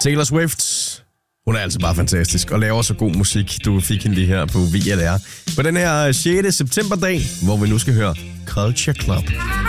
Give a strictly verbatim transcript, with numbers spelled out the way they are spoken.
Taylor Swift, hun er altså bare fantastisk og laver så god musik. Du fik hende lige her på V L R. På den her sjette septemberdag, hvor vi nu skal høre Culture Club.